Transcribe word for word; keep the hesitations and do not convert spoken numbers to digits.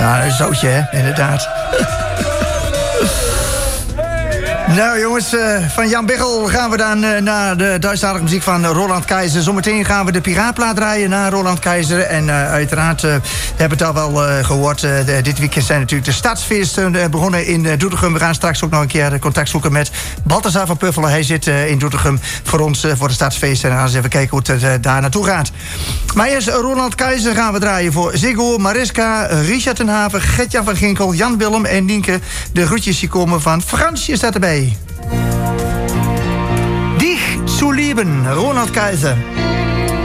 Ja, een zootje, hè? Inderdaad. Nou jongens, uh, van Jan Biggel gaan we dan uh, naar de Duitsstalige muziek van Roland Keizer. Zometeen gaan we de Piraatplaat draaien naar Roland Keizer. En uh, uiteraard uh, hebben we het al wel uh, gehoord. Uh, de, dit weekend zijn natuurlijk de stadsfeesten uh, begonnen in uh, Doetinchem. We gaan straks ook nog een keer contact zoeken met Balthazar van Puffelen. Hij zit uh, in Doetinchem voor ons, uh, voor de stadsfeesten. En dan gaan we eens even kijken hoe het uh, daar naartoe gaat. Maar eerst Roland Keizer gaan we draaien voor Ziggo, Mariska, Richard ten Haven, Gertjan van Ginkel, Jan Willem en Nienke. De groetjes die komen van Fransje staat erbij. Dich zu lieben, Roland Keizer.